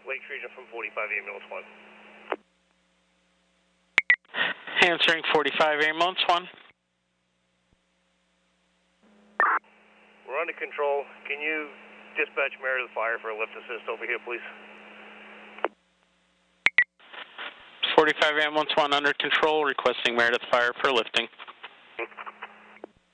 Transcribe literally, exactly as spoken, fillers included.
Lakes Region from forty-five Ambulance one. Answering forty-five Ambulance one. We're under control. Can you dispatch Meredith Fire for a lift assist over here, please? forty-five Ambulance one under control, requesting Meredith Fire for lifting.